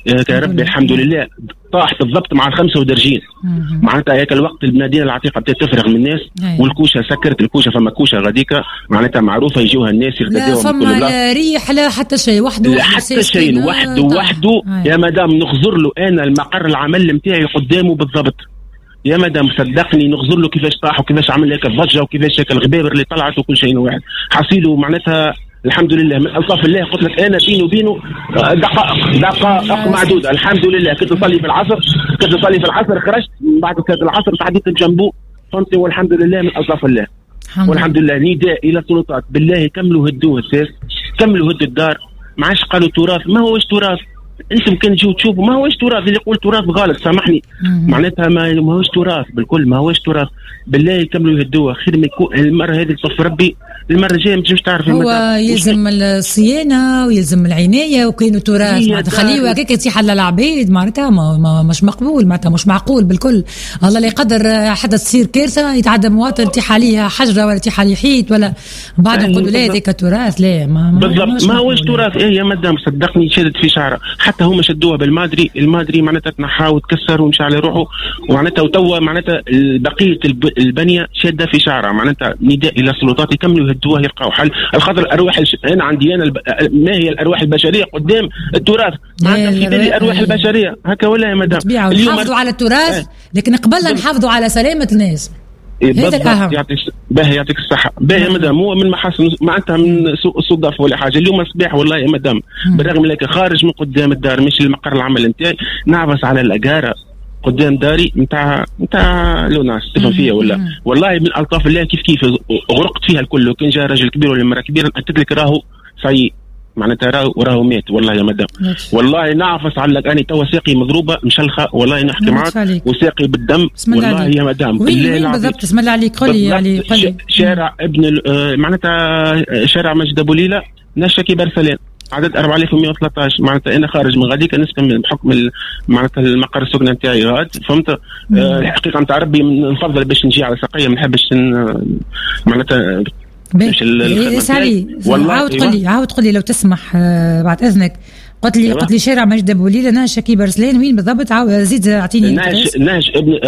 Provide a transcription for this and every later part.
يا ربي الحمد لله طاحت بالضبط مع 35 معناتها هيك الوقت المدينه العتيقه بدات تفرغ من الناس والكوشه سكرت الكوشه فما كوشه غاديكا معناتها معروفه يجوها الناس يغداوهم لا فما ريح لا حتى شيء وحده حتى شيء وحده يا مدام نخزر له انا المقر العمل نتاعي قدامه بالضبط يا مدام صدقني نخزر له كيفاش طاح وكيفاش عمل هيك الضجه وكيفاش هيك الغبابر اللي طلعت وكل شيء واحد حصيله معناتها الحمد لله من الطف الله قلت لك انا بيني وبينه دقائق معدوده الحمد لله كنت نصلي في العصر خرجت بعد كذا العصر تعديت بجنبه فهمتي والحمد لله من الطف الله والحمد لله نداء الى السلطات بالله كملوا هدوه الساس كملوا هد الدار ما عادش قالوا تراث ما هوش تراث انتم كان تجوا تشوفوا ما هوش تراث اللي يقول تراث غلط سامحني معناتها ما هوش تراث بالكل ما هوش تراث بالله يكملوا يهدوها خير ما يكون المره هذه تصف ربي المره الجايه ما تجوش تعرف هو يلزم الصيانه ويلزم العنايه وكاينوا تراث معناتها خليه هكاك يتيح على العباد معناتها مش مقبول معناتها مش معقول بالكل الله لا يقدر حتى تصير كارثه يتعدى مواطن تيح عليها حجره ولا تيح عليه حيط ولا بعد نقولوا لا هذاك تراث لا بالضبط ما هوش تراث يا مدام صدقني شدت في شعره حتى هم شدوها المادري معناتها تنحى وتكسر ومشى على روحه ومعناتها وتوا معناتها بقيه البنيه شاده في شعرها معناتها نداء الى السلطات يكملوا يهدوها يلقاو حل الخاطر الارواح انا عندي انا ما هي الارواح البشريه قدام التراث معناتها في بالي الارواح البشريه هكا ولا يا مدام اليوم نحافظوا على التراث لكن قبلنا نحافظوا على سلامه الناس هذا الأهم يعطيك الصحة باهي يا مدام هو من محاسن معناتها من صدف ولا حاجة اليوم الصباح والله يا مدام بالرغم لك خارج من قدام الدار مش المقر العمل نتاعي نعبس على الأجارة قدام داري نتاع لوناس تفهم فيها ولا والله من ألطاف الله كيف غرقت فيها الكل وكان جاء راجل كبير ولا مرة كبيرة أكد لك راهو سعيد معناتها راهو مات والله يا مدام والله نعفس على أنا توا ساقي مضروبة مشلخة والله نحكي معك وساقي بالدم والله يا مدام وين بالضبط اسم الله عليك قولي شارع ابن معناتها شارع مجد أبو ليلى نشكي برسلين عدد 4113 معناتها انا خارج من غاديك نسكن بحكم معناتها المقر السكنه نتاعي غاد فهمت الحقيقه نتاع ربي نفضل باش نجي على ساقيه ما نحبش معناتها سالي عاود قولي لو تسمح بعد اذنك قلت لي شارع مجد ابو ليلى نهج شكيب رسلان وين بالضبط زيد اعطيني نهج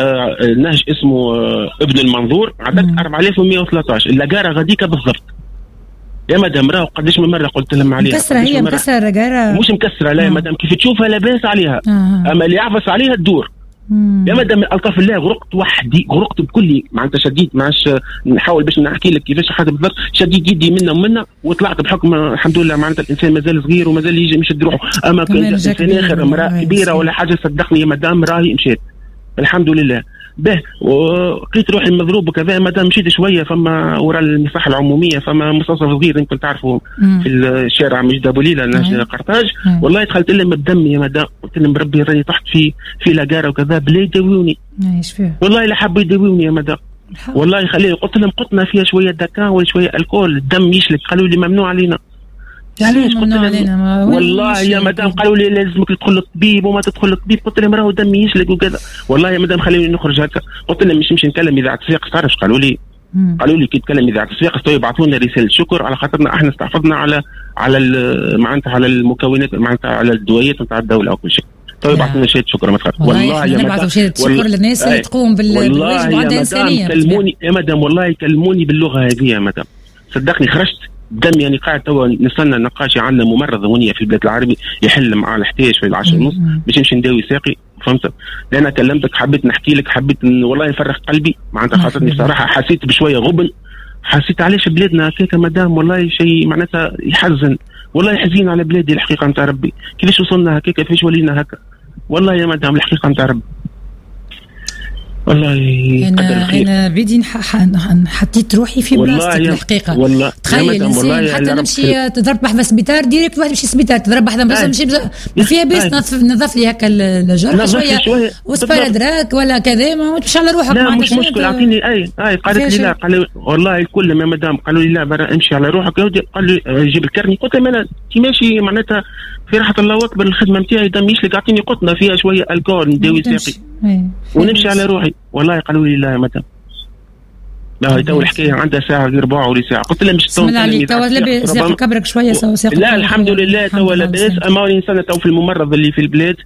اسمه ابن المنظور عدد 4113 اللاجاره غاديك بالضبط يا مدام راهو قداش من مره قلت لهم عليها مكسره هي مكسره جاره مش مكسره لا يا مدام كيف تشوفها لاباس عليها اما اللي يعفس عليها الدور يا مدام الطف الله غرقت بكلي معناتها شديد ماش نحاول باش نحكي لك كيفاش حاجه بالضبط شديد يدي منا وطلعت بحكم الحمد لله معناتها الانسان مازال صغير ومازال يجي مشد روحه اما كان انسان اخر امراه كبيره ولا حاجه صدقني يا مدام راهي مشيت الحمد لله به وقيت روحي مضروب وكذا مادام مشيت شويه فما وراء المصحه العموميه فما مستوصف صغير يمكن تعرفوا في الشارع مجد ابو ليلى قرطاج والله دخلت لهم بدمي يا مدام قلت لهم بربي راني طحت في لاجاره وكذا بلا يداووني والله لا حبوا يداووني يا مدام والله يخليه قلت لهم قطنا فيها شويه دكان ولا شويه الكول الدم يشلك قالوا لي ممنوع علينا علاش علينا والله يا مدام قالوا لي لازمك تدخل الطبيب وما تدخل الطبيب قلت لهم راهو دمي يشلك وكذا والله يا مدام خليني نخرج هكا قلت لهم مش نكلم اذاعه الصفاقس تعرفش قالوا لي كي تكلم اذاعه الصفاقس تو يبعثوا لنا رساله شكر على خاطرنا احنا استحفظنا على معناتها على المكونات معناتها على الدويات نتاع الدوله او كل شيء تو يبعثوا لنا شهاده شكر ما تخافش والله يا مدام شهاده شكر للناس اللي تقوم بالواجب وعندها انسانيه كلموني يا مدام والله كلموني باللغه هذه يا مدام صدقني خرجت دم يعني قاعد توا نستنى النقاش عندنا ممرض ونيه في البلاد العربي يحل مع الحتاج في 10:30 باش نمشي نداوي ساقي فهمت لأنا كلمتك حبيت نحكي لك حبيت والله نفرغ قلبي معناتها خاطرني صراحه حسيت بشويه غبن حسيت علاش بلادنا هكاك مدام والله شيء معناتها يحزن والله حزين على بلادي الحقيقه نتاع ربي كيفاش وصلنا هكاك كيفاش ولينا هكا والله يا مدام الحقيقه نتاع ربي والله أنا بدي حطيت روحي في بلاصتك الحقيقة والله تخيل إنسان حتى نمشي تضرب واحد سبيطار ديريكت واحد مشي سبيطار تضرب واحدة بس مشي فيها بيس نظف لي هكا الجرح شوية وسبيرادراك ولا كذا ما تمشي على روحك لا مش مشكل أعطيني قالت لي لا قالوا والله الكل يا مدام قالوا لي لا برا امشي على روحك قال لي جيب الكرني قلت لهم أنا كي ماشي معناتها في راحة الله أكبر الخدمة نتاعي دم يشلك أعطيني قطنة فيها شوية الكول نداوي ساقي ونمشي على روحي والله قالوا لي لا يا مدام لا تو الحكايه عندها ساعه غير ربع ولا ساعه قلت لها مش بسم الله عليك تو لاباس كبرك شويه لا الحمد لله تو لاباس اما انسان تو في الممرض اللي في البلاد